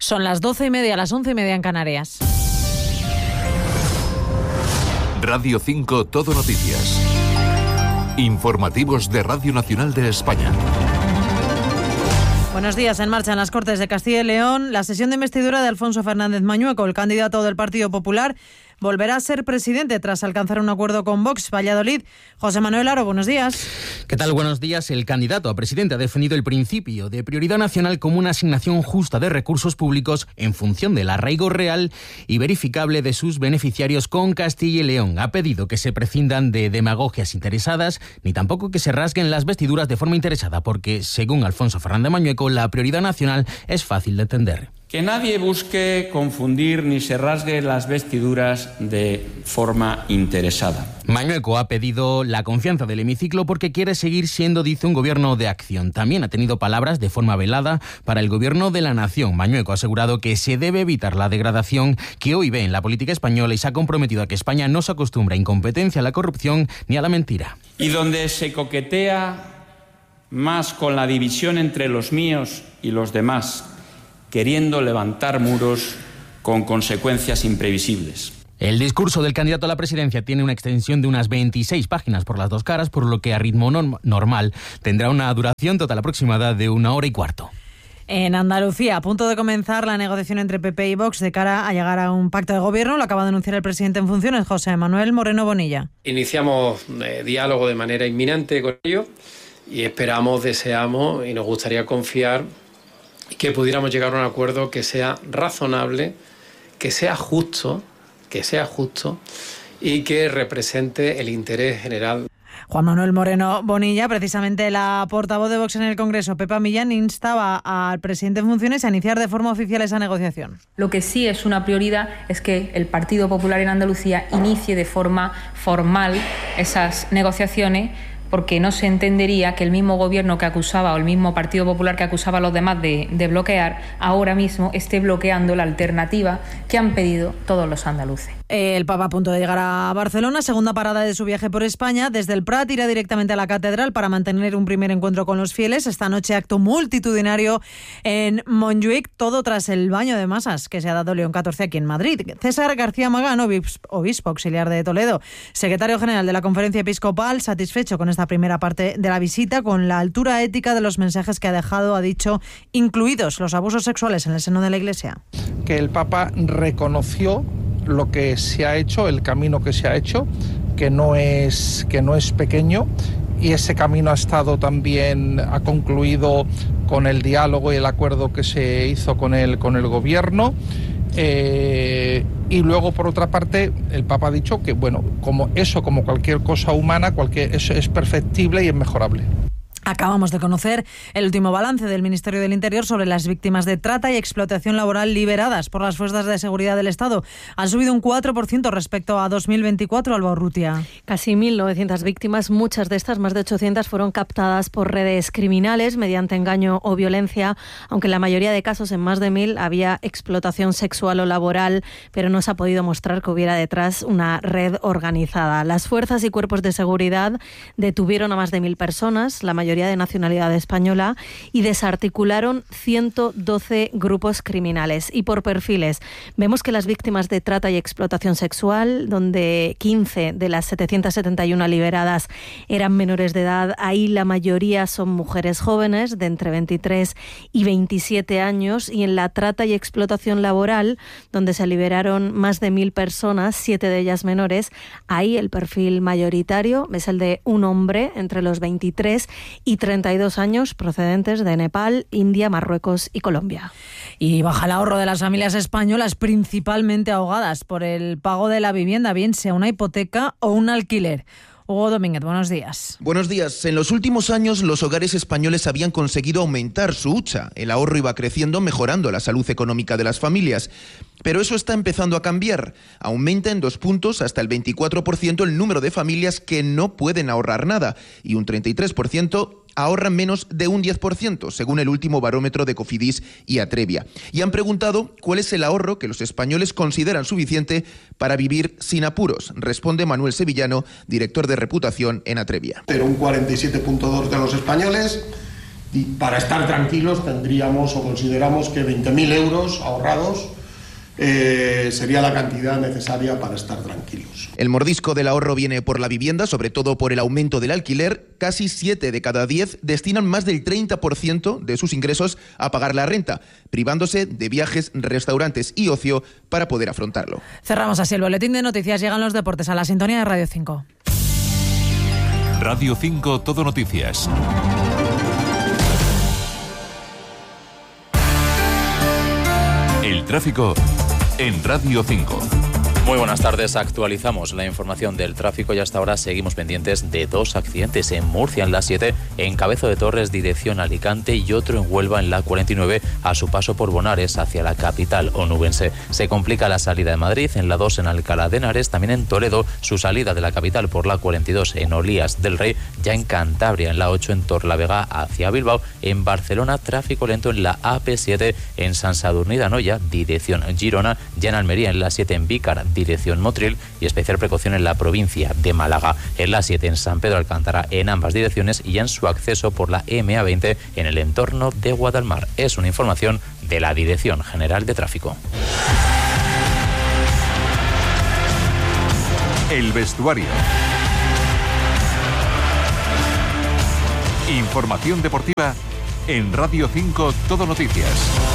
Son las 12:30, las 11:30 en Canarias. Radio 5 Todo Noticias. Informativos de Radio Nacional de España. Buenos días. En marcha en las Cortes de Castilla y León la sesión de investidura de Alfonso Fernández Mañueco, el candidato del Partido Popular. Volverá a ser presidente tras alcanzar un acuerdo con Vox. Valladolid. José Manuel Aro, buenos días. ¿Qué tal? Buenos días. El candidato a presidente ha defendido el principio de prioridad nacional como una asignación justa de recursos públicos en función del arraigo real y verificable de sus beneficiarios con Castilla y León. Ha pedido que se prescindan de demagogias interesadas ni tampoco que se rasguen las vestiduras de forma interesada, porque, según Alfonso Fernández Mañueco, la prioridad nacional es fácil de entender. Que nadie busque confundir ni se rasgue las vestiduras de forma interesada. Mañueco ha pedido la confianza del hemiciclo porque quiere seguir siendo, dice, un gobierno de acción. También ha tenido palabras de forma velada para el gobierno de la nación. Mañueco ha asegurado que se debe evitar la degradación que hoy ve en la política española y se ha comprometido a que España no se acostumbre a incompetencia, a la corrupción ni a la mentira. Y donde se coquetea más con la división entre los míos y los demás, queriendo levantar muros con consecuencias imprevisibles. El discurso del candidato a la presidencia tiene una extensión de unas 26 páginas por las dos caras, por lo que a ritmo normal tendrá una duración total aproximada de 1 hora y cuarto. En Andalucía, a punto de comenzar la negociación entre PP y Vox de cara a llegar a un pacto de gobierno, lo acaba de anunciar el presidente en funciones, José Manuel Moreno Bonilla. Iniciamos diálogo de manera inminente con ellos y esperamos, deseamos y nos gustaría confiar que pudiéramos llegar a un acuerdo que sea razonable, que sea justo y que represente el interés general. Juan Manuel Moreno Bonilla, precisamente la portavoz de Vox en el Congreso, Pepa Millán, instaba al presidente en funciones a iniciar de forma oficial esa negociación. Lo que sí es una prioridad es que el Partido Popular en Andalucía inicie de forma formal esas negociaciones, porque no se entendería que el mismo gobierno que acusaba o el mismo Partido Popular que acusaba a los demás de bloquear, ahora mismo esté bloqueando la alternativa que han pedido todos los andaluces. El Papa a punto de llegar a Barcelona, segunda parada de su viaje por España. Desde el Prat irá directamente a la Catedral para mantener un primer encuentro con los fieles. Esta noche acto multitudinario en Montjuic, todo tras el baño de masas que se ha dado León XIV aquí en Madrid. César García Magán, obispo auxiliar de Toledo, secretario general de la Conferencia Episcopal, satisfecho con esta primera parte de la visita, con la altura ética de los mensajes que ha dejado, ha dicho, incluidos los abusos sexuales en el seno de la Iglesia. Que el Papa reconoció lo que se ha hecho, el camino que se ha hecho, que no es pequeño, y ese camino ha concluido con el diálogo y el acuerdo que se hizo con el gobierno. Y luego, por otra parte, el Papa ha dicho que, como cualquier cosa humana, eso es perfectible y es mejorable. Acabamos de conocer el último balance del Ministerio del Interior sobre las víctimas de trata y explotación laboral liberadas por las fuerzas de seguridad del Estado. Han subido un 4% respecto a 2024, Alba Urrutia. Casi 1.900 víctimas, muchas de estas, más de 800, fueron captadas por redes criminales mediante engaño o violencia, aunque en la mayoría de casos, en más de 1.000, había explotación sexual o laboral, pero no se ha podido mostrar que hubiera detrás una red organizada. Las fuerzas y cuerpos de seguridad detuvieron a más de 1.000 personas, la mayoría de nacionalidad española, y desarticularon 112 grupos criminales. Y por perfiles, vemos que las víctimas de trata y explotación sexual, donde 15 de las 771 liberadas eran menores de edad, ahí la mayoría son mujeres jóvenes de entre 23 y 27 años, y en la trata y explotación laboral, donde se liberaron más de 1.000 personas, 7 de ellas menores, ahí el perfil mayoritario es el de un hombre entre los 23 y 32 años, procedentes de Nepal, India, Marruecos y Colombia. Y baja el ahorro de las familias españolas, principalmente ahogadas por el pago de la vivienda, bien sea una hipoteca o un alquiler. Hugo Domínguez, buenos días. Buenos días. En los últimos años, los hogares españoles habían conseguido aumentar su hucha. El ahorro iba creciendo, mejorando la salud económica de las familias. Pero eso está empezando a cambiar. Aumenta en 2 puntos, hasta el 24%, el número de familias que no pueden ahorrar nada, y un 33% ahorran menos de un 10%, según el último barómetro de Cofidis y Atrevia. Y han preguntado cuál es el ahorro que los españoles consideran suficiente para vivir sin apuros. Responde Manuel Sevillano, director de reputación en Atrevia. Pero un 47,2% de los españoles para estar tranquilos tendríamos o consideramos que 20.000 euros ahorrados sería la cantidad necesaria para estar tranquilos. El mordisco del ahorro viene por la vivienda, sobre todo por el aumento del alquiler. Casi 7 de cada 10 destinan más del 30% de sus ingresos a pagar la renta, privándose de viajes, restaurantes y ocio para poder afrontarlo. Cerramos así el boletín de noticias. Llegan los deportes a la sintonía de Radio 5. Radio 5 Todo Noticias. El tráfico en Radio 5. Muy buenas tardes, actualizamos la información del tráfico y hasta ahora seguimos pendientes de 2 accidentes en Murcia en la 7, en Cabezo de Torres dirección Alicante y otro en Huelva en la 49 a su paso por Bonares hacia la capital onubense. Se complica la salida de Madrid en la 2 en Alcalá de Henares, también en Toledo su salida de la capital por la 42 en Olías del Rey, ya en Cantabria en la 8 en Torlavega hacia Bilbao, en Barcelona tráfico lento en la AP7 en Sant Sadurní d'Anoia dirección Girona, ya en Almería en la 7 en Vícar dirección Motril y especial precaución en la provincia de Málaga, en la 7 en San Pedro Alcántara en ambas direcciones y en su acceso por la MA20 en el entorno de Guadalmar. Es una información de la Dirección General de Tráfico. El vestuario. Información deportiva en Radio 5 Todo Noticias.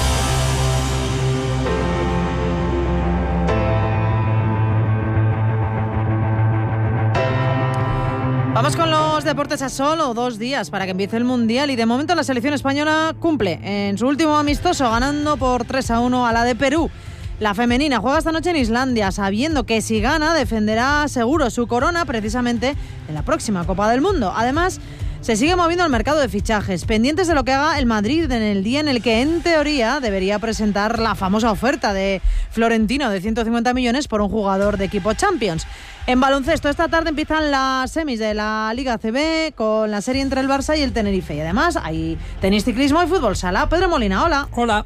Vamos con los deportes a solo 2 días para que empiece el Mundial y de momento la selección española cumple en su último amistoso ganando por 3-1 a la de Perú. La femenina juega esta noche en Islandia sabiendo que si gana defenderá seguro su corona precisamente en la próxima Copa del Mundo. Además, se sigue moviendo el mercado de fichajes, pendientes de lo que haga el Madrid en el día en el que, en teoría, debería presentar la famosa oferta de Florentino de 150 millones por un jugador de equipo Champions. En baloncesto, esta tarde empiezan las semis de la Liga ACB con la serie entre el Barça y el Tenerife. Y además hay tenis, ciclismo y fútbol sala. Pedro Molina, hola. Hola.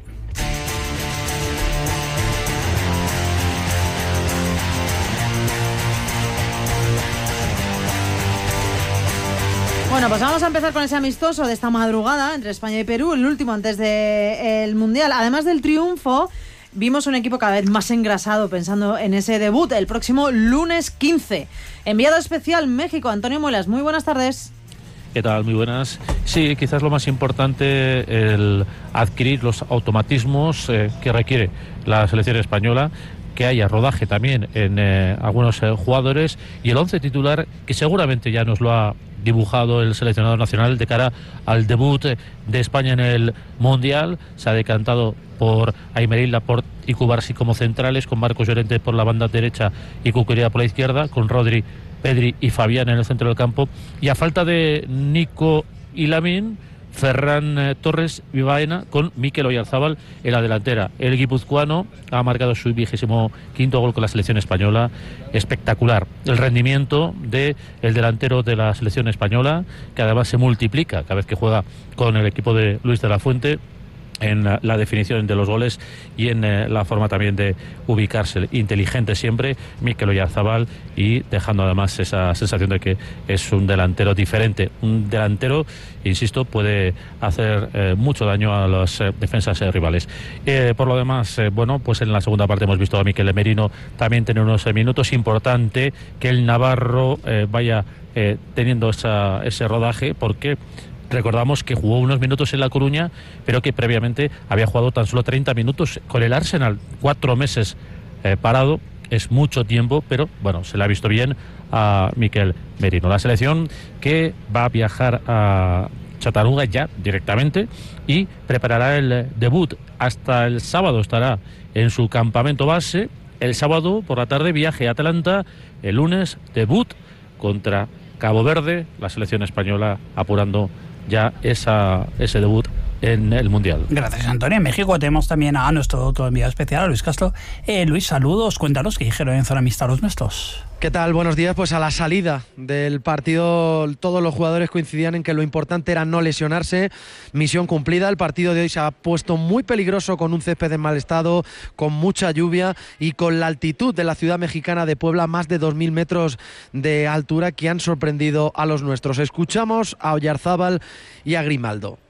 Bueno, pues vamos a empezar con ese amistoso de esta madrugada entre España y Perú, el último antes del Mundial. Además del triunfo, vimos un equipo cada vez más engrasado pensando en ese debut el próximo lunes 15. Enviado especial México, Antonio Muelas. Muy buenas tardes. ¿Qué tal? Muy buenas. Sí, quizás lo más importante, el adquirir los automatismos que requiere la selección española, que haya rodaje también en algunos jugadores y el 11 titular que seguramente ya nos lo ha dibujado el seleccionador nacional de cara al debut de España en el Mundial. Se ha decantado por Aymeric Laporte y Cubarsí como centrales, con Marcos Llorente por la banda derecha y Cucurella por la izquierda, con Rodri, Pedri y Fabián en el centro del campo, y a falta de Nico y Lamine, Ferran Torres y Baena con Mikel Oyarzabal en la delantera. El guipuzcoano ha marcado su 25º gol con la selección española. Espectacular el rendimiento del delantero de la selección española, que además se multiplica cada vez que juega con el equipo de Luis de la Fuente en la definición de los goles y en la forma también de ubicarse, inteligente siempre Mikel Oyarzabal, y dejando además esa sensación de que es un delantero diferente, un delantero, insisto, puede hacer mucho daño a las defensas rivales. Por lo demás, bueno, pues en la segunda parte hemos visto a Mikel Merino también tener unos minutos. Importante que el navarro vaya teniendo ese rodaje, porque recordamos que jugó unos minutos en La Coruña, pero que previamente había jugado tan solo 30 minutos con el Arsenal. 4 meses parado, es mucho tiempo, pero bueno, se le ha visto bien a Mikel Merino. La selección que va a viajar a Chattanooga ya directamente y preparará el debut. Hasta el sábado estará en su campamento base. El sábado por la tarde viaje a Atlanta. El lunes debut contra Cabo Verde, la selección española apurando ya ese debut en el Mundial. Gracias, Antonio. En México tenemos también a nuestro otro enviado especial, a Luis Castro. Luis, saludos, cuéntanos qué dijeron en Zona Mixta los nuestros. ¿Qué tal? Buenos días. Pues a la salida del partido todos los jugadores coincidían en que lo importante era no lesionarse. Misión cumplida. El partido de hoy se ha puesto muy peligroso con un césped en mal estado, con mucha lluvia y con la altitud de la ciudad mexicana de Puebla, más de 2.000 metros de altura, que han sorprendido a los nuestros. Escuchamos a Oyarzabal y a Grimaldo.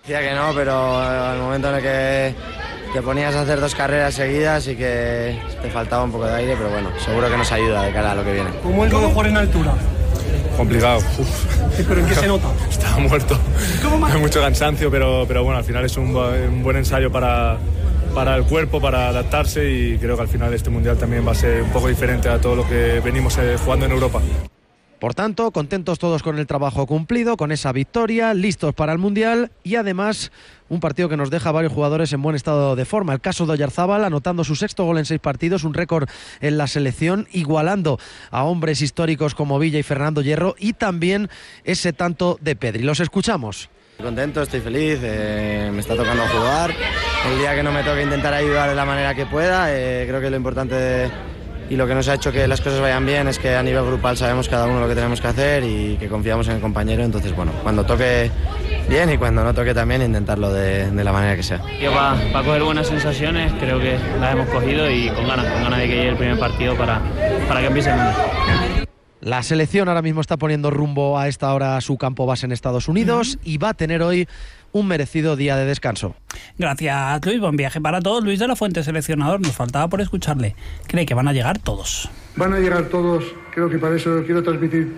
Decía que no, pero al momento en el que te ponías a hacer 2 carreras seguidas y que te faltaba un poco de aire, pero bueno, seguro que nos ayuda de cara a lo que viene. ¿Cómo es lo de jugar en altura? Complicado. ¿Pero en qué se nota? Estaba muerto. Hay mucho cansancio, pero bueno, al final es un buen ensayo para el cuerpo, para adaptarse, y creo que al final este Mundial también va a ser un poco diferente a todo lo que venimos jugando en Europa. Por tanto, contentos todos con el trabajo cumplido, con esa victoria, listos para el Mundial, y además un partido que nos deja a varios jugadores en buen estado de forma. El caso de Oyarzábal, anotando su 6º gol en 6 partidos, un récord en la selección, igualando a hombres históricos como Villa y Fernando Hierro, y también ese tanto de Pedri. Los escuchamos. Estoy contento, estoy feliz, me está tocando jugar. El día que no me toque intentar ayudar de la manera que pueda, creo que lo importante y lo que nos ha hecho que las cosas vayan bien es que a nivel grupal sabemos cada uno lo que tenemos que hacer y que confiamos en el compañero. Entonces, bueno, cuando toque bien y cuando no toque también intentarlo de la manera que sea. Para coger buenas sensaciones, creo que las hemos cogido y con ganas de que llegue el primer partido para que empiece el mundo. La selección ahora mismo está poniendo rumbo a esta hora a su campo base en Estados Unidos y va a tener hoy un merecido día de descanso. Gracias, Luis. Buen viaje para todos. Luis de la Fuente, seleccionador. Nos faltaba por escucharle. Cree que van a llegar todos. Van a llegar todos. Creo que para eso quiero transmitir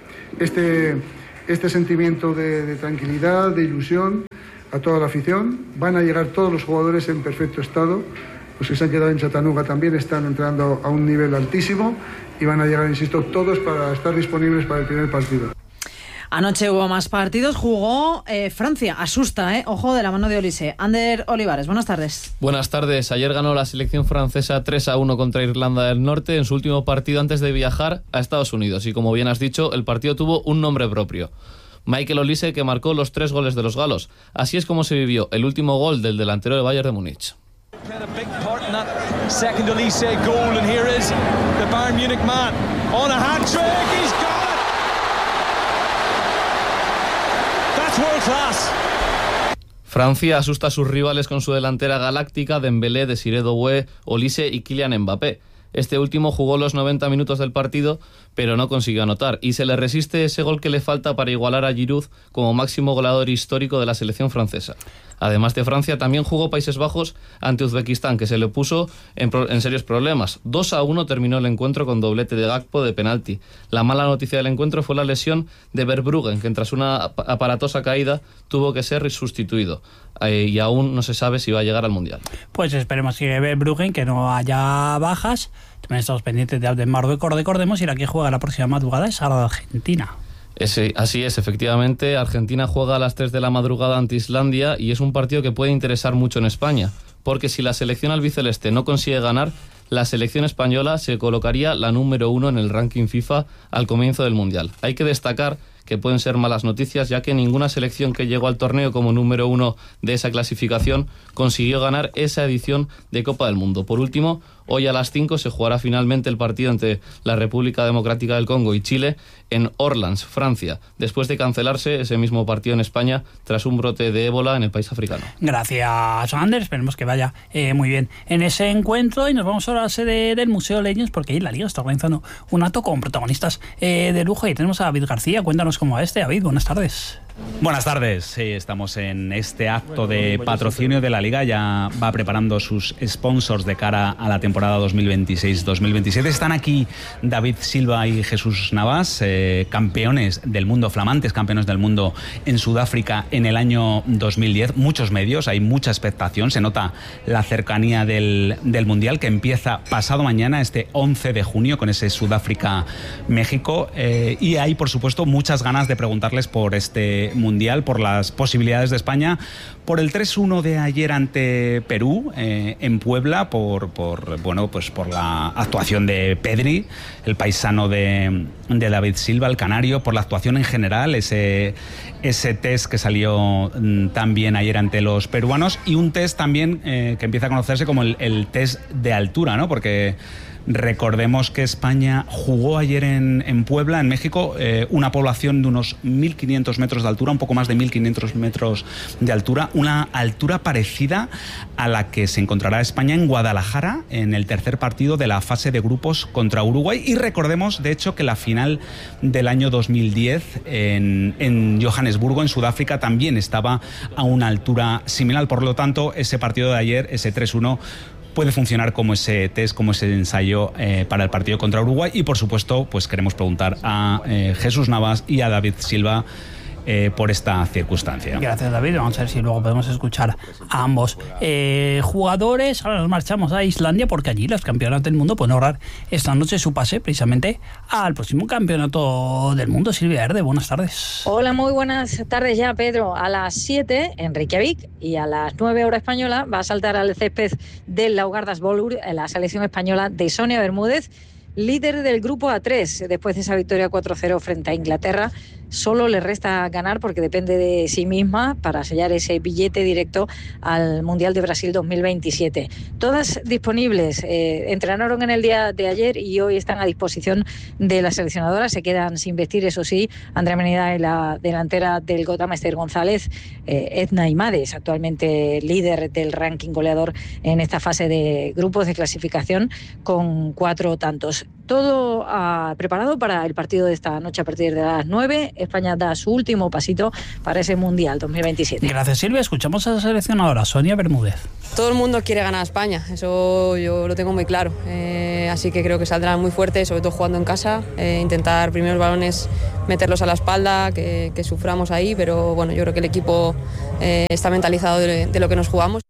este sentimiento de tranquilidad, de ilusión a toda la afición. Van a llegar todos los jugadores en perfecto estado. Los que se han quedado en Chattanooga también están entrando a un nivel altísimo y van a llegar, insisto, todos para estar disponibles para el primer partido. Anoche hubo más partidos, jugó Francia, asusta, ojo, de la mano de Olise. Ander Olivares, buenas tardes. Buenas tardes. Ayer ganó la selección francesa 3-1 contra Irlanda del Norte en su último partido antes de viajar a Estados Unidos. Y como bien has dicho, el partido tuvo un nombre propio. Michael Olise, que marcó los 3 goles de los galos. Así es como se vivió el último gol del delantero del Bayern de Múnich. Second Olise goal, and here is the Bayern Munich man on a hat-trick. He's got it. That's world class. Francia asusta a sus rivales con su delantera galáctica, Dembélé, Desiré Doué, Olise y Kylian Mbappé. Este último jugó los 90 minutos del partido, pero no consiguió anotar, y se le resiste ese gol que le falta para igualar a Giroud como máximo goleador histórico de la selección francesa. Además de Francia, también jugó Países Bajos ante Uzbekistán, que se le puso en serios problemas. 2-1 terminó el encuentro con doblete de Gakpo de penalti. La mala noticia del encuentro fue la lesión de Verbruggen, que tras una aparatosa caída tuvo que ser sustituido. Y aún no se sabe si va a llegar al Mundial. Pues esperemos que Verbruggen, que no haya bajas. También estamos pendientes de Marruecos. Recordemos, y la que juega la próxima madrugada es Argentina. Así es, efectivamente. Argentina juega a las 3 de la madrugada ante Islandia y es un partido que puede interesar mucho en España, porque si la selección albiceleste no consigue ganar, la selección española se colocaría la número 1 en el ranking FIFA al comienzo del Mundial. Hay que destacar que pueden ser malas noticias, ya que ninguna selección que llegó al torneo como número 1 de esa clasificación consiguió ganar esa edición de Copa del Mundo. Por último, hoy a las 5 se jugará finalmente el partido entre la República Democrática del Congo y Chile en Orleans, Francia, después de cancelarse ese mismo partido en España tras un brote de ébola en el país africano. Gracias, Ander. Esperemos que vaya muy bien en ese encuentro, y nos vamos ahora a la sede del Museo Legends, porque ahí la Liga está organizando un acto con protagonistas de lujo, y tenemos a David García. Cuéntanos cómo va este, David. Buenas tardes. Buenas tardes, sí, estamos en este acto de patrocinio de la Liga, ya va preparando sus sponsors de cara a la temporada 2026-2027. Están aquí David Silva y Jesús Navas, campeones del mundo, flamantes campeones del mundo en Sudáfrica en el año 2010. Muchos medios, hay mucha expectación, se nota la cercanía del Mundial, que empieza pasado mañana, este 11 de junio, con ese Sudáfrica-México, y hay, por supuesto, muchas ganas de preguntarles por este Mundial, por las posibilidades de España, por el 3-1 de ayer ante Perú en Puebla, por la actuación de Pedri, el paisano de David Silva, el canario, por la actuación en general, ese test que salió tan bien ayer ante los peruanos, y un test también que empieza a conocerse como el test de altura, ¿no? Porque recordemos que España jugó ayer en Puebla, en México, una población de unos 1.500 metros de altura, un poco más de 1.500 metros de altura, una altura parecida a la que se encontrará España en Guadalajara en el tercer partido de la fase de grupos contra Uruguay. Y recordemos, de hecho, que la final del año 2010 en Johannesburgo, en Sudáfrica, también estaba a una altura similar. Por lo tanto, ese partido de ayer, ese 3-1, puede funcionar como ese test, como ese ensayo para el partido contra Uruguay. Y por supuesto, pues queremos preguntar a Jesús Navas y a David Silva por esta circunstancia. Gracias, David. Vamos a ver si luego podemos escuchar a ambos jugadores. Ahora nos marchamos a Islandia porque allí los campeonatos del mundo pueden ahorrar esta noche su pase precisamente al próximo campeonato del mundo. Silvia Erde, buenas tardes. Hola, muy buenas tardes ya, Pedro. A las 7 en Reykjavik y a las 9 hora española va a saltar al césped del Laugardalsvöllur la selección española de Sonia Bermúdez, líder del grupo A3, después de esa victoria 4-0 frente a Inglaterra. Solo le resta ganar porque depende de sí misma para sellar ese billete directo al Mundial de Brasil 2027. Todas disponibles, entrenaron en el día de ayer y hoy están a disposición de la seleccionadora. Se quedan sin vestir, eso sí, Andrea Menida y la delantera del Gotama, Esther González, Edna Imades, actualmente líder del ranking goleador en esta fase de grupos de clasificación con 4 tantos. Todo preparado para el partido de esta noche a partir de las 9. España da su último pasito para ese Mundial 2027. Gracias, Silvia. Escuchamos a la seleccionadora Sonia Bermúdez. Todo el mundo quiere ganar a España, eso yo lo tengo muy claro. Así que creo que saldrán muy fuertes, sobre todo jugando en casa. Intentar primeros balones meterlos a la espalda, que suframos ahí, pero bueno, yo creo que el equipo está mentalizado de lo que nos jugamos.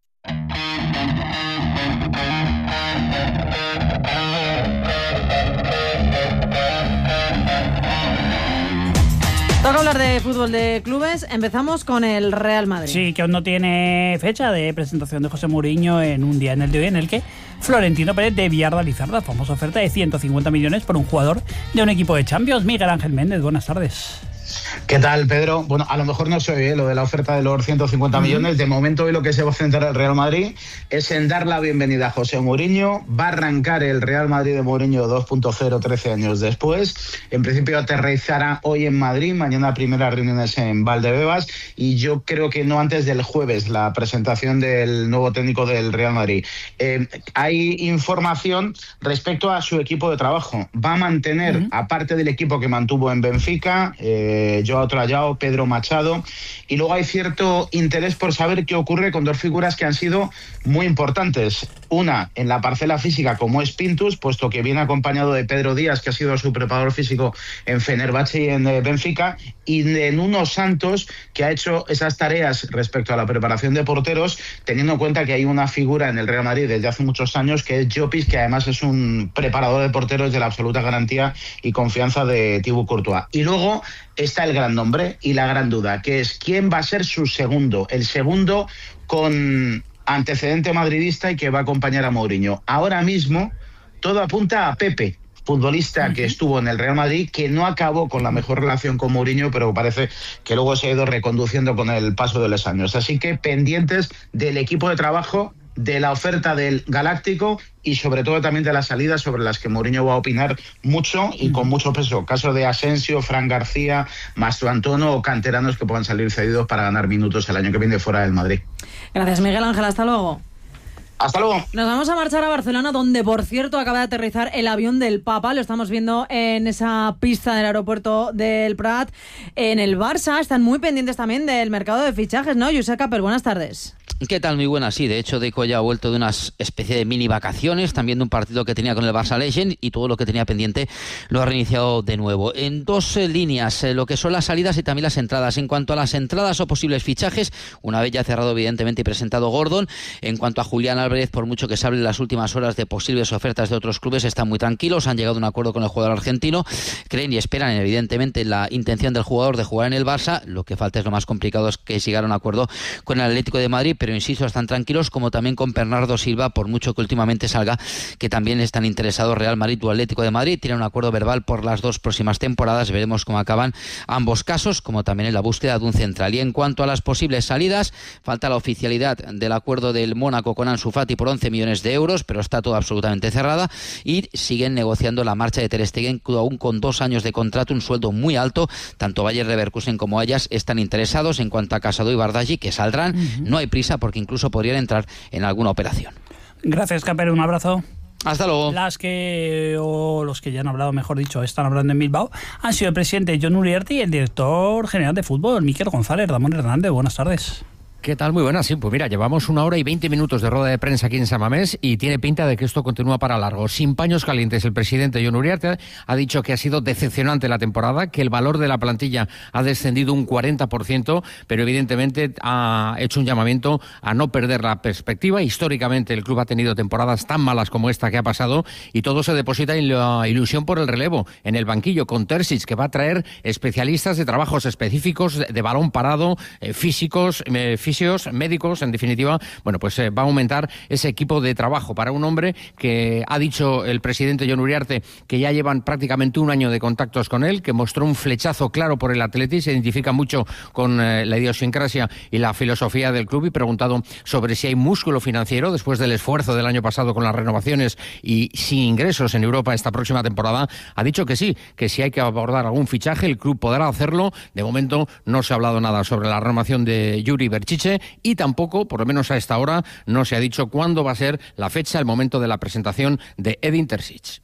Toca hablar de fútbol de clubes. Empezamos con el Real Madrid. Sí, que aún no tiene fecha de presentación de José Mourinho en un día en el de hoy en el que Florentino Pérez debía realizar la famosa oferta de 150 millones por un jugador de un equipo de Champions. Miguel Ángel Méndez, buenas tardes. ¿Qué tal, Pedro? Bueno, a lo mejor no se oye lo de la oferta de los 150 millones. De momento hoy lo que se va a centrar el Real Madrid es en dar la bienvenida a José Mourinho. Va a arrancar el Real Madrid de Mourinho 2.0 13 años después. En principio aterrizará hoy en Madrid, mañana primeras reuniones en Valdebebas y yo creo que no antes del jueves la presentación del nuevo técnico del Real Madrid. Hay información respecto a su equipo de trabajo. Va a mantener, aparte del equipo que mantuvo en Benfica, Joao Trallao, Pedro Machado, y luego hay cierto interés por saber qué ocurre con dos figuras que han sido muy importantes. Una en la parcela física, como es Pintus, puesto que viene acompañado de Pedro Díaz, que ha sido su preparador físico en Fenerbahce y en Benfica, y en Nuno Santos, que ha hecho esas tareas respecto a la preparación de porteros, teniendo en cuenta que hay una figura en el Real Madrid desde hace muchos años, que es Llopis, que además es un preparador de porteros de la absoluta garantía y confianza de Thibaut Courtois. Y luego está el gran nombre y la gran duda, que es quién va a ser su segundo, el segundo con antecedente madridista y que va a acompañar a Mourinho. Ahora mismo todo apunta a Pepe, futbolista que estuvo en el Real Madrid, que no acabó con la mejor relación con Mourinho, pero parece que luego se ha ido reconduciendo con el paso de los años. Así que pendientes del equipo de trabajo, de la oferta del Galáctico y sobre todo también de las salidas sobre las que Mourinho va a opinar mucho y con mucho peso. Caso de Asensio, Fran García, Mastro Antono o canteranos que puedan salir cedidos para ganar minutos el año que viene fuera del Madrid. Gracias, Miguel Ángel. Hasta luego. Hasta luego. Nos vamos a marchar a Barcelona, donde, por cierto, acaba de aterrizar el avión del Papa. Lo estamos viendo en esa pista del aeropuerto del Prat. En el Barça están muy pendientes también del mercado de fichajes, ¿no? Josep Capel, buenas tardes. ¿Qué tal? Muy buenas, sí. De hecho, Deco ya ha vuelto de una especie de mini vacaciones, también de un partido que tenía con el Barça Legend, y todo lo que tenía pendiente lo ha reiniciado de nuevo. En dos líneas, lo que son las salidas y también las entradas. En cuanto a las entradas o posibles fichajes, una vez ya cerrado evidentemente y presentado Gordon, en cuanto a Julián Álvarez, por mucho que se hable en las últimas horas de posibles ofertas de otros clubes, están muy tranquilos, han llegado a un acuerdo con el jugador argentino, creen y esperan evidentemente la intención del jugador de jugar en el Barça. Lo que falta es lo más complicado, es que se llegara a un acuerdo con el Atlético de Madrid, pero pero insisto, están tranquilos, como también con Bernardo Silva, por mucho que últimamente salga que también están interesados Real Madrid o Atlético de Madrid. Tienen un acuerdo verbal por las 2 próximas temporadas. Veremos cómo acaban ambos casos, como también en la búsqueda de un central. Y en cuanto a las posibles salidas, falta la oficialidad del acuerdo del Mónaco con Ansu Fati por 11 millones de euros, pero está todo absolutamente cerrada, y siguen negociando la marcha de Ter Stegen, aún con 2 años de contrato, un sueldo muy alto. Tanto Bayer Leverkusen como Ajax están interesados. En cuanto a Casado y Bardghji, que saldrán, no hay prisa porque incluso podrían entrar en alguna operación. Gracias, Capero, un abrazo. Hasta luego. Los que ya han hablado, mejor dicho, están hablando en Bilbao, han sido el presidente Jon Uriarte y el director general de fútbol, Mikel González. Ramón Hernández, buenas tardes. ¿Qué tal? Muy buenas, sí. Pues mira, llevamos 1 hora y 20 minutos de rueda de prensa aquí en San Mamés y tiene pinta de que esto continúa para largo. Sin paños calientes, el presidente Jon Uriarte ha dicho que ha sido decepcionante la temporada, que el valor de la plantilla ha descendido un 40%, pero evidentemente ha hecho un llamamiento a no perder la perspectiva. Históricamente el club ha tenido temporadas tan malas como esta que ha pasado y todo se deposita en la ilusión por el relevo, en el banquillo, con Terzic, que va a traer especialistas de trabajos específicos, de balón parado, físicos, médicos, en definitiva. Bueno, pues va a aumentar ese equipo de trabajo para un hombre que ha dicho el presidente Jon Uriarte que ya llevan prácticamente 1 año de contactos con él, que mostró un flechazo claro por el Atleti, se identifica mucho con la idiosincrasia y la filosofía del club, y preguntado sobre si hay músculo financiero después del esfuerzo del año pasado con las renovaciones y sin ingresos en Europa esta próxima temporada, ha dicho que sí, que si hay que abordar algún fichaje el club podrá hacerlo. De momento no se ha hablado nada sobre la renovación de Yuri Berchiche y tampoco, por lo menos a esta hora, no se ha dicho cuándo va a ser la fecha, el momento de la presentación de Edin Terzic.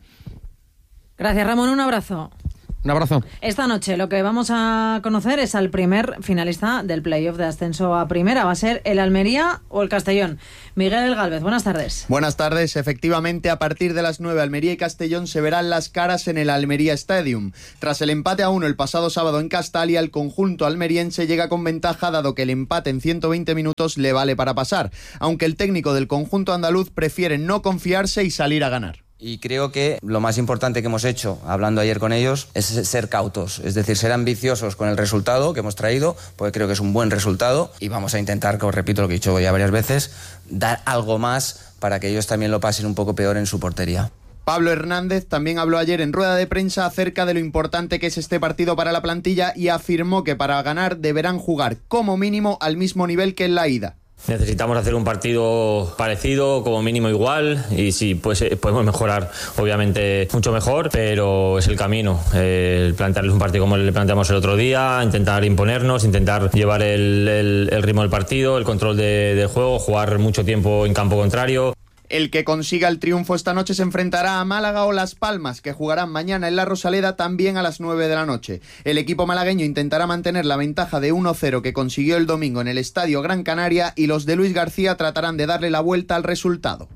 Gracias, Ramón, un abrazo. Un abrazo. Esta noche lo que vamos a conocer es al primer finalista del playoff de ascenso a primera. ¿Va a ser el Almería o el Castellón? Miguel Gálvez, buenas tardes. Buenas tardes. Efectivamente, a partir de las 9, Almería y Castellón se verán las caras en el Almería Stadium. Tras el empate a 1 el pasado sábado en Castalia, el conjunto almeriense llega con ventaja, dado que el empate en 120 minutos le vale para pasar, aunque el técnico del conjunto andaluz prefiere no confiarse y salir a ganar. Y creo que lo más importante que hemos hecho, hablando ayer con ellos, es ser cautos, es decir, ser ambiciosos con el resultado que hemos traído, porque creo que es un buen resultado, y vamos a intentar, que os repito lo que he dicho ya varias veces, dar algo más para que ellos también lo pasen un poco peor en su portería. Pablo Hernández también habló ayer en rueda de prensa acerca de lo importante que es este partido para la plantilla y afirmó que para ganar deberán jugar como mínimo al mismo nivel que en la ida. Necesitamos hacer un partido parecido, como mínimo igual, y si pues, podemos mejorar, obviamente mucho mejor, pero es el camino. Plantearles un partido como le planteamos el otro día, intentar imponernos, intentar llevar el ritmo del partido, el control del juego, jugar mucho tiempo en campo contrario. El que consiga el triunfo esta noche se enfrentará a Málaga o Las Palmas, que jugarán mañana en la Rosaleda también a las 9 de la noche. El equipo malagueño intentará mantener la ventaja de 1-0 que consiguió el domingo en el Estadio Gran Canaria, y los de Luis García tratarán de darle la vuelta al resultado.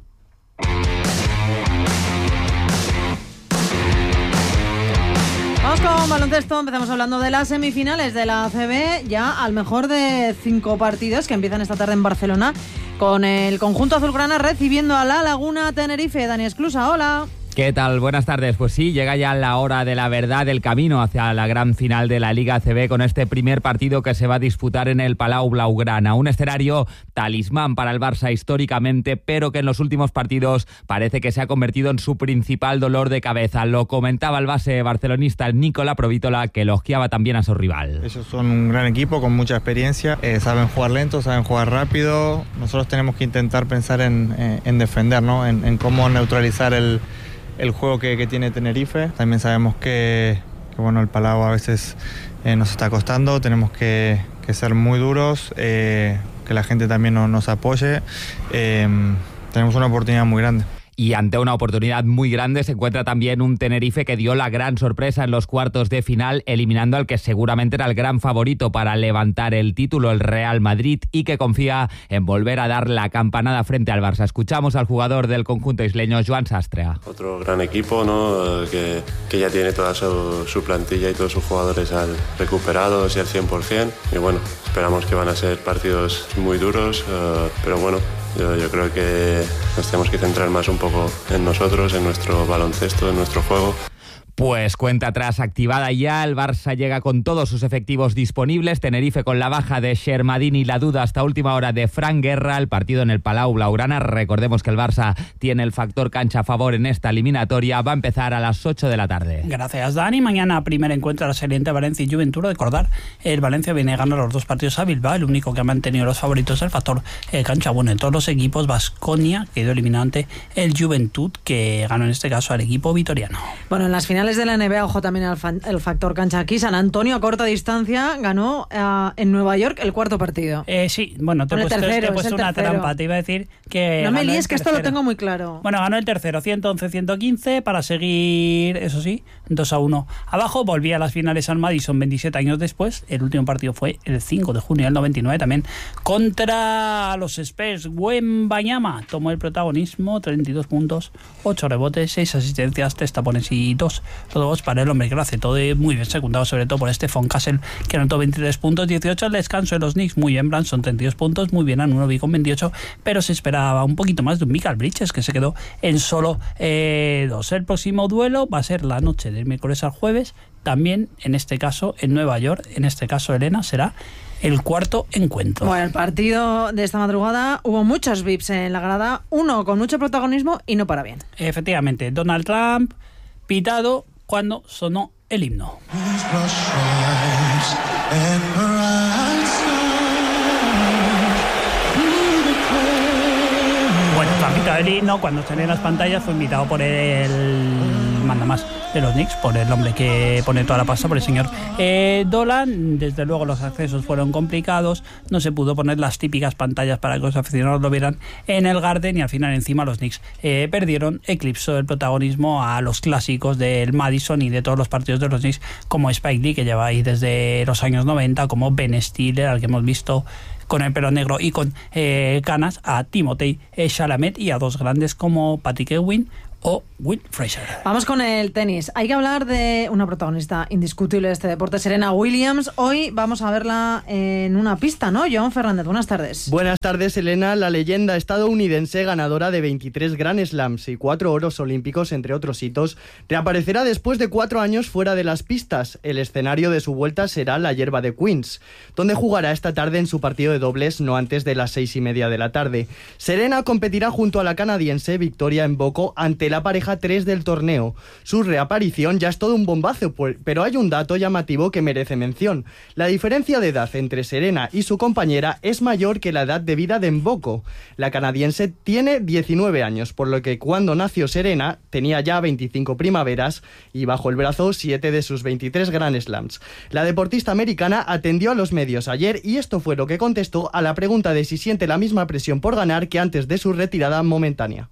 Vamos con baloncesto. Empezamos hablando de las semifinales de la ACB, ya al mejor de 5 partidos que empiezan esta tarde en Barcelona, con el conjunto azulgrana recibiendo a La Laguna Tenerife. Dani Esclusa, hola. ¿Qué tal? Buenas tardes. Pues sí, llega ya la hora de la verdad, el camino hacia la gran final de la Liga ACB, con este primer partido que se va a disputar en el Palau Blaugrana. Un escenario talismán para el Barça históricamente, pero que en los últimos partidos parece que se ha convertido en su principal dolor de cabeza. Lo comentaba el base barcelonista Nikola Provítola, que elogiaba también a su rival. Ellos son un gran equipo con mucha experiencia, saben jugar lento, saben jugar rápido. Nosotros tenemos que intentar pensar en defender, ¿no? En cómo neutralizar el juego que tiene Tenerife. También sabemos que bueno, el Palau a veces nos está costando, tenemos que ser muy duros, que la gente también nos apoye. Tenemos una oportunidad muy grande. Y ante una oportunidad muy grande se encuentra también un Tenerife que dio la gran sorpresa en los cuartos de final, eliminando al que seguramente era el gran favorito para levantar el título, el Real Madrid, y que confía en volver a dar la campanada frente al Barça. Escuchamos al jugador del conjunto isleño, Joan Sastre. Otro gran equipo, ¿no? que ya tiene toda su plantilla y todos sus jugadores recuperados y al 100%. Y bueno, esperamos que van a ser partidos muy duros, pero bueno, yo creo que nos tenemos que centrar más un poco en nosotros, en nuestro baloncesto, en nuestro juego. Pues cuenta atrás activada ya, el Barça llega con todos sus efectivos disponibles, Tenerife con la baja de Shermadini y la duda hasta última hora de Fran Guerra, el partido en el Palau Blaugrana, recordemos que el Barça tiene el factor cancha a favor en esta eliminatoria, va a empezar a las 8 de la tarde. Gracias, Dani. Mañana primer encuentro de la serie entre Valencia y Juventud. Recordar, el Valencia viene ganando los 2 partidos a Bilbao, el único que ha mantenido los favoritos es el factor cancha. Bueno, en todos los equipos, Baskonia quedó eliminado ante el Juventud, que ganó en este caso al equipo vitoriano. Bueno, en las finales de la NBA, ojo también el factor cancha aquí. San Antonio a corta distancia ganó en Nueva York el cuarto partido. Sí, bueno, te he puesto una trampa. Te iba a decir que... No me líes, que esto lo tengo muy claro. Bueno, ganó el tercero, 111-115, para seguir, eso sí, 2-1 abajo. Volvía a las finales al Madison 27 años después. El último partido fue el 5 de junio del 99, también contra los Spurs. Wembanyama tomó el protagonismo, 32 puntos, 8 rebotes, 6 asistencias, 3 tapones y 2 para el hombre que lo hace todo muy bien, secundado sobre todo por Stephon Castle, que anotó 23 puntos, 18 al descanso de los Knicks. Muy bien, Branson, 32 puntos, muy bien Anunoby con 28, pero se esperaba un poquito más de un Michael Bridges, que se quedó en solo 2. El próximo duelo va a ser la noche del miércoles al jueves, también en este caso en Nueva York, en este caso Elena, será el cuarto encuentro. Bueno, el partido de esta madrugada hubo muchos VIPs en la grada, uno con mucho protagonismo y no para bien. Efectivamente, Donald Trump pitado cuando sonó el himno. Bueno, Trump pitado el himno cuando salió en las pantallas, fue invitado por el mandamás de los Knicks, por el hombre que pone toda la pasta, por el señor Dolan. Desde luego los accesos fueron complicados, no se pudo poner las típicas pantallas para que los aficionados lo vieran en el Garden, y al final encima los Knicks perdieron, eclipsó el protagonismo a los clásicos del Madison y de todos los partidos de los Knicks, como Spike Lee, que lleva ahí desde los años 90, como Ben Stiller, al que hemos visto con el pelo negro y con canas, a Timothée Chalamet y a dos grandes como Patrick Ewing o Will Fraser. Vamos con el tenis. Hay que hablar de una protagonista indiscutible de este deporte, Serena Williams. Hoy vamos a verla en una pista, ¿no? Joan Fernández, buenas tardes. Buenas tardes, Elena. La leyenda estadounidense, ganadora de 23 Grand Slams y 4 oros olímpicos, entre otros hitos, reaparecerá después de 4 años fuera de las pistas. El escenario de su vuelta será la hierba de Queens, donde jugará esta tarde en su partido de dobles, no antes de las 6:30 de la tarde. Serena competirá junto a la canadiense Victoria Mboko ante la pareja 3 del torneo. Su reaparición ya es todo un bombazo, pero hay un dato llamativo que merece mención. La diferencia de edad entre Serena y su compañera es mayor que la edad de vida de Mboko. La canadiense tiene 19 años, por lo que cuando nació Serena tenía ya 25 primaveras y bajo el brazo 7 de sus 23 Grand Slams. La deportista americana atendió a los medios ayer y esto fue lo que contestó a la pregunta de si siente la misma presión por ganar que antes de su retirada momentánea.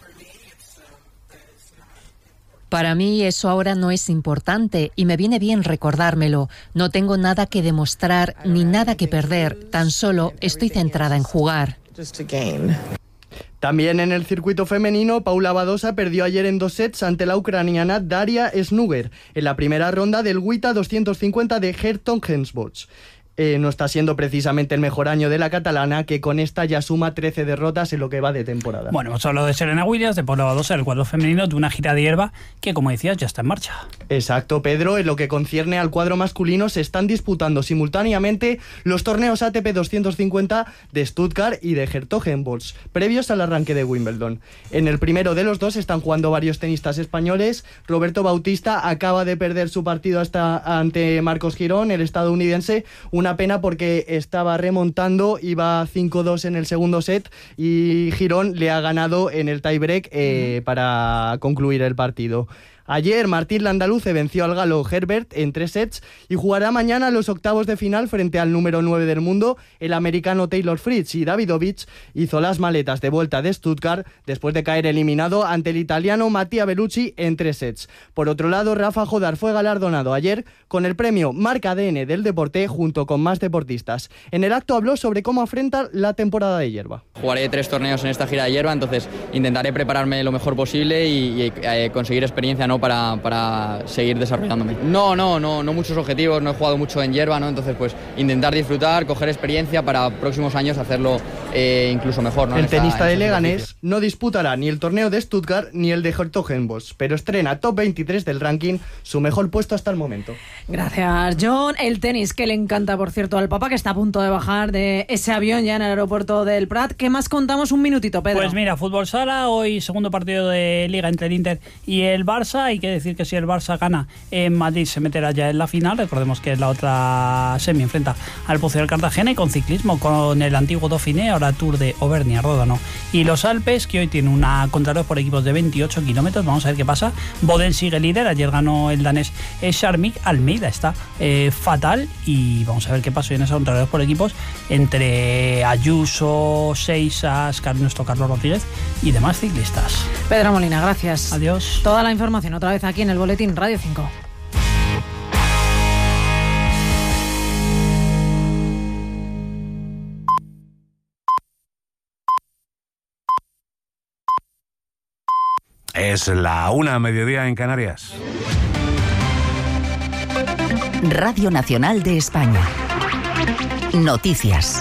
Para mí eso ahora no es importante y me viene bien recordármelo. No tengo nada que demostrar ni nada que perder, tan solo estoy centrada en jugar. También en el circuito femenino, Paula Badosa perdió ayer en 2 sets ante la ucraniana Daria Snuger en la primera ronda del WTA 250 de Herzogenaurach. No está siendo precisamente el mejor año de la catalana, que con esta ya suma 13 derrotas en lo que va de temporada. Bueno, hemos hablado de Serena Williams, de Paula Badosa, el cuadro femenino, de una gira de hierba que, como decías, ya está en marcha. Exacto, Pedro. En lo que concierne al cuadro masculino, se están disputando simultáneamente los torneos ATP 250 de Stuttgart y de Herzogenaurach, previos al arranque de Wimbledon. En el primero de los dos están jugando varios tenistas españoles. Roberto Bautista acaba de perder su partido ante Marcos Girón, el estadounidense. Una pena porque estaba remontando, iba 5-2 en el segundo set y Girón le ha ganado en el tiebreak para concluir el partido. Ayer Martín Landaluce venció al galo Herbert en 3 sets y jugará mañana los octavos de final frente al número 9 del mundo, el americano Taylor Fritz, y Davidovich hizo las maletas de vuelta de Stuttgart después de caer eliminado ante el italiano Mattia Bellucci en 3 sets. Por otro lado, Rafa Jodar fue galardonado ayer con el premio Marca ADN del deporte junto con más deportistas. En el acto habló sobre cómo afronta la temporada de hierba. Jugaré 3 torneos en esta gira de hierba, entonces intentaré prepararme lo mejor posible y conseguir experiencia, ¿no?, ¿no? Para seguir desarrollándome. No muchos objetivos, no he jugado mucho en hierba, ¿no? Entonces pues intentar disfrutar, coger experiencia para próximos años hacerlo incluso mejor, ¿no? El tenista de Leganés no disputará ni el torneo de Stuttgart ni el de Hertogenbosch, pero estrena top 23 del ranking, su mejor puesto hasta el momento. Gracias, John. El tenis, que le encanta, por cierto, al Papa, que está a punto de bajar de ese avión ya en el aeropuerto del Prat. ¿Qué más contamos? Un minutito, Pedro. Pues mira, fútbol sala, hoy segundo partido de Liga entre el Inter y el Barça. Hay que decir que si el Barça gana en Madrid se meterá ya en la final. Recordemos que es la otra semi, enfrenta al Pozo del Cartagena. Y con ciclismo, con el antiguo Dauphiné, ahora Tour de Auvernia, Ródano y los Alpes, que hoy tiene una contrarreloj por equipos de 28 kilómetros. Vamos a ver qué pasa. Bodel sigue líder, ayer ganó el danés Charmik. Almeida está fatal y vamos a ver qué pasa en esa contrarreloj por equipos entre Ayuso, Seisas, nuestro Carlos Rodríguez y demás ciclistas. Pedro Molina, gracias. Adiós. Toda la información otra vez aquí en el Boletín Radio 5. Es la 1:00 en Canarias. Radio Nacional de España. Noticias.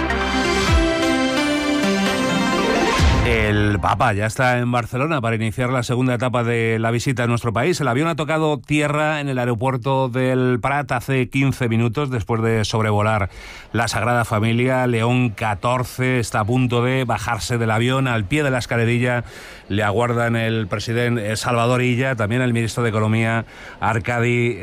El Papa ya está en Barcelona para iniciar la segunda etapa de la visita a nuestro país. El avión ha tocado tierra en el aeropuerto del Prat hace 15 minutos después de sobrevolar la Sagrada Familia. León XIV está a punto de bajarse del avión. Al pie de la escalerilla le aguardan el presidente Salvador Illa, también el ministro de Economía Arcadi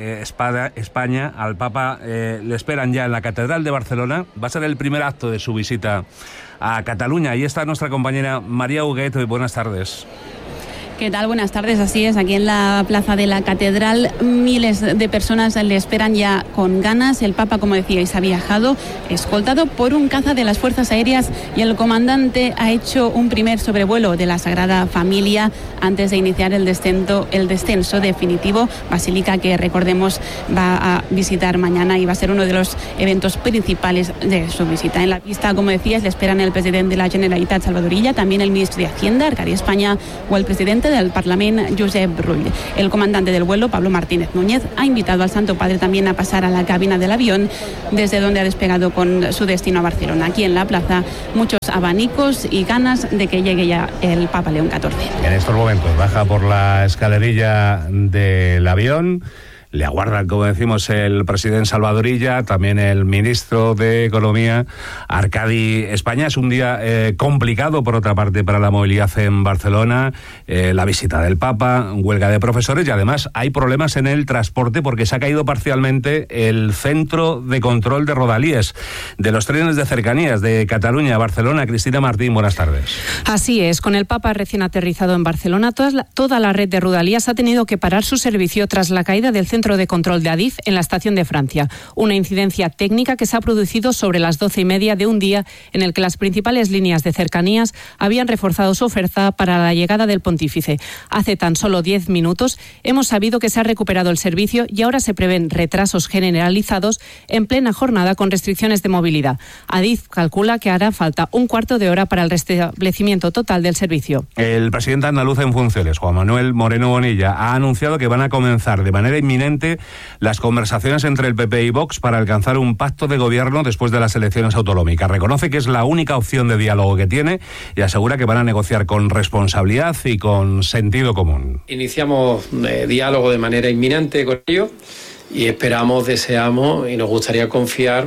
España. Al Papa le esperan ya en la Catedral de Barcelona. Va a ser el primer acto de su visita a Cataluña. Ahí está nuestra compañera María Huguet. Buenas tardes. ¿Qué tal? Buenas tardes. Así es, aquí en la plaza de la Catedral miles de personas le esperan ya con ganas. El Papa, como decíais, ha viajado escoltado por un caza de las Fuerzas Aéreas y el comandante ha hecho un primer sobrevuelo de la Sagrada Familia antes de iniciar el descenso definitivo. Basílica que, recordemos, va a visitar mañana y va a ser uno de los eventos principales de su visita. En la pista, como decías, le esperan el presidente de la Generalitat, Salvador Illa, también el ministro de Hacienda, Arcadi España, o el presidente del Parlamento, Josep Rull. El comandante del vuelo, Pablo Martínez Núñez, ha invitado al Santo Padre también a pasar a la cabina del avión, desde donde ha despegado con su destino a Barcelona. Aquí en la plaza, muchos abanicos y ganas de que llegue ya el Papa León XIV. En estos momentos baja por la escalerilla del avión. Le aguardan, como decimos, el presidente Salvador Illa, también el ministro de Economía, Arcadi España. Es un día complicado, por otra parte, para la movilidad en Barcelona. La visita del Papa, huelga de profesores y además hay problemas en el transporte porque se ha caído parcialmente el centro de control de rodalíes de los trenes de cercanías de Cataluña a Barcelona. Cristina Martín, buenas tardes. Así es, con el Papa recién aterrizado en Barcelona, toda la red de rodalías ha tenido que parar su servicio tras la caída del centro de control de Adif en la estación de Francia. Una incidencia técnica que se ha producido sobre las 12:30 de un día en el que las principales líneas de cercanías habían reforzado su oferta para la llegada del pontífice. Hace tan solo 10 minutos hemos sabido que se ha recuperado el servicio y ahora se prevén retrasos generalizados en plena jornada con restricciones de movilidad. Adif calcula que hará falta un cuarto de hora para el restablecimiento total del servicio. El presidente andaluz en funciones, Juan Manuel Moreno Bonilla, ha anunciado que van a comenzar de manera inminente las conversaciones entre el PP y Vox para alcanzar un pacto de gobierno después de las elecciones autonómicas. Reconoce que es la única opción de diálogo que tiene y asegura que van a negociar con responsabilidad y con sentido común. Iniciamos diálogo de manera inminente con ellos y esperamos, deseamos y nos gustaría confiar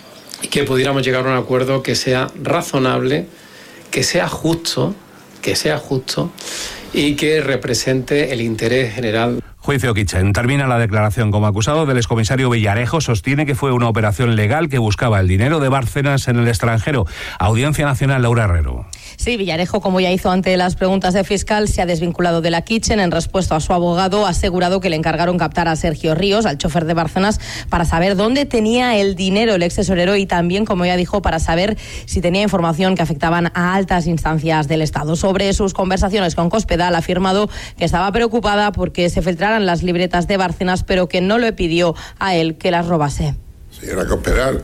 que pudiéramos llegar a un acuerdo que sea razonable, que sea justo y que represente el interés general. Juicio Kitchen. Termina la declaración como acusado del excomisario Villarejo. Sostiene que fue una operación legal que buscaba el dinero de Bárcenas en el extranjero. Audiencia Nacional, Laura Herrero. Sí, Villarejo, como ya hizo ante las preguntas del fiscal, se ha desvinculado de la Kitchen. En respuesta a su abogado, ha asegurado que le encargaron captar a Sergio Ríos, al chofer de Bárcenas, para saber dónde tenía el dinero el ex tesorero y también, como ya dijo, para saber si tenía información que afectaban a altas instancias del Estado. Sobre sus conversaciones con Cospedal, ha afirmado que estaba preocupada porque se filtraran las libretas de Bárcenas, pero que no le pidió a él que las robase. Señora Cospedal,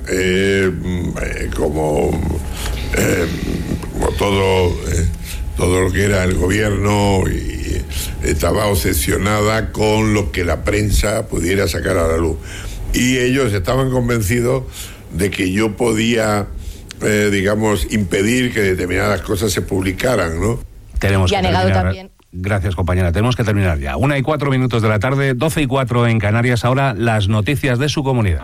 como todo lo que era el gobierno y estaba obsesionada con lo que la prensa pudiera sacar a la luz. Y ellos estaban convencidos de que yo podía, impedir que determinadas cosas se publicaran, ¿no? Tenemos y ha negado también. Gracias, compañera. Tenemos que terminar ya. 1:04 de la tarde, 12:04 en Canarias. Ahora las noticias de su comunidad.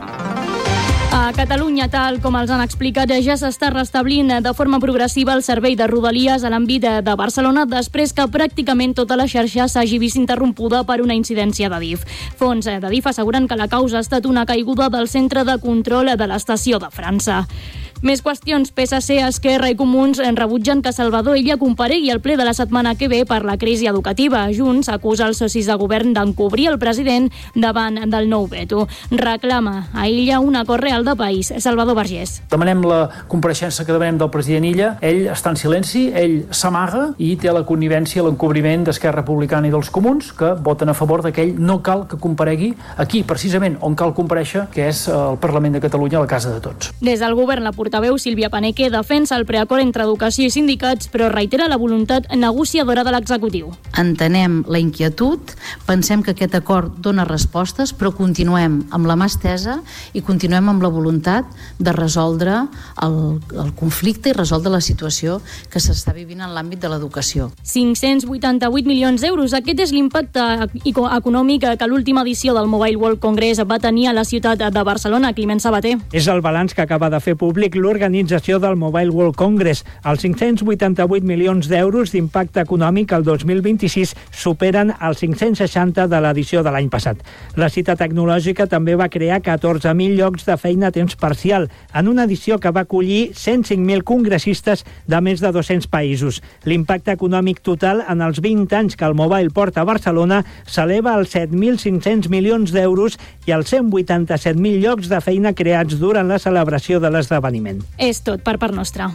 A Catalunya, tal com els han explicat, ja s'està restablint de forma progressiva el servei de Rodalies a l'àmbit de Barcelona després que pràcticament tota la xarxa s'hagi vist interrompuda per una incidència d'Adif. Fonts d'Adif asseguren que la causa ha estat una caiguda del centre de control de l'estació de França. Més qüestions. PSC, Esquerra i Comuns rebutgen que Salvador Illa comparegui al ple de la setmana que ve per la crisi educativa. Junts acusa els socis de govern d'encobrir el president davant del nou veto. Reclama a Illa un acord real de país. Salvador Vergés. Demanem la compareixença que demanem del president Illa. Ell està en silenci, ell s'amaga i té la connivència, l'encobriment d'Esquerra Republicana i dels Comuns, que voten a favor de que ell no cal que comparegui aquí, precisament on cal comparèixer, que és el Parlament de Catalunya, a la casa de tots. Des del govern, la portaveu Sílvia Paneque defensa el preacord entre educació i sindicats, però reitera la voluntat negociadora de l'executiu. Entenem la inquietud, pensem que aquest acord dona respostes, però continuem amb la mà estesa i continuem amb la voluntat de resoldre el conflicte i resoldre la situació que s'està vivint en l'àmbit de l'educació. 588 milions d'euros. Aquest és l'impacte econòmic que l'última edició del Mobile World Congress va tenir a la ciutat de Barcelona. Climent Sabater. És el balanç que acaba de fer públic l'organització del Mobile World Congress. Els 588 milions d'euros d'impacte econòmic al 2026 superen els 560 de l'edició de l'any passat. La cita tecnològica també va crear 14.000 llocs de feina a temps parcial en una edició que va acollir 105.000 congressistes de més de 200 països. L'impacte econòmic total en els 20 anys que el Mobile porta a Barcelona s'eleva als 7.500 milions d'euros i als 187.000 llocs de feina creats durant la celebració de l'esdeveniment. És tot per part nostra.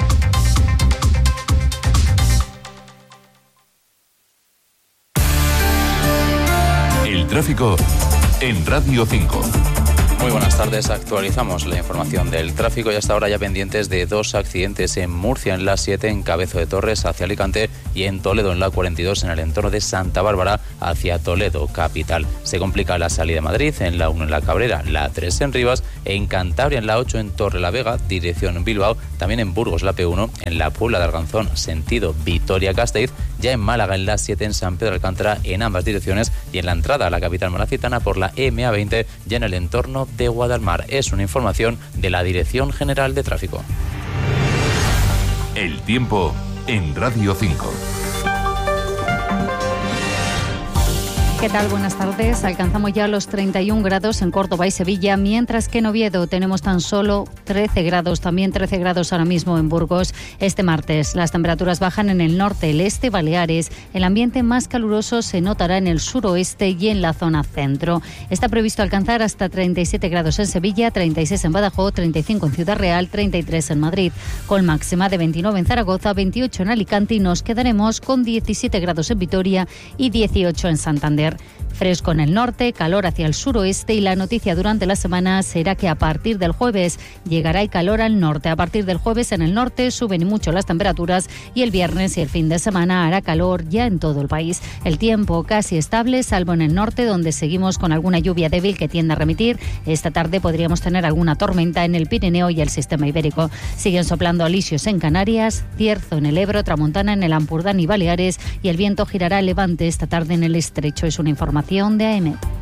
El tráfico en Radio 5. Muy buenas tardes, actualizamos la información del tráfico y hasta ahora ya pendientes de 2 accidentes en Murcia, en la 7 en Cabezo de Torres hacia Alicante y en Toledo en la 42 en el entorno de Santa Bárbara hacia Toledo capital. Se complica la salida de Madrid en la 1 en la Cabrera, la 3 en Rivas, en Cantabria en la 8 en Torrelavega, dirección Bilbao, también en Burgos la P1, en la Puebla de Arganzón, sentido Vitoria-Gasteiz, ya en Málaga en la 7 en San Pedro de Alcántara en ambas direcciones y en la entrada a la capital malacitana por la MA20 ya en el entorno de Guadalmar. Es una información de la Dirección General de Tráfico. El tiempo en Radio 5. ¿Qué tal? Buenas tardes. Alcanzamos ya los 31 grados en Córdoba y Sevilla, mientras que en Oviedo tenemos tan solo 13 grados, también 13 grados ahora mismo en Burgos. Este martes las temperaturas bajan en el norte, el este, Baleares. El ambiente más caluroso se notará en el suroeste y en la zona centro. Está previsto alcanzar hasta 37 grados en Sevilla, 36 en Badajoz, 35 en Ciudad Real, 33 en Madrid, con máxima de 29 en Zaragoza, 28 en Alicante y nos quedaremos con 17 grados en Vitoria y 18 en Santander. Fresco en el norte, calor hacia el suroeste y la noticia durante la semana será que a partir del jueves llegará el calor al norte. A partir del jueves en el norte suben mucho las temperaturas y el viernes y el fin de semana hará calor ya en todo el país. El tiempo casi estable, salvo en el norte donde seguimos con alguna lluvia débil que tiende a remitir. Esta tarde podríamos tener alguna tormenta en el Pirineo y el sistema ibérico. Siguen soplando alisios en Canarias, cierzo en el Ebro, tramontana en el Ampurdán y Baleares y el viento girará al levante esta tarde en el estrecho. Es una información de AM.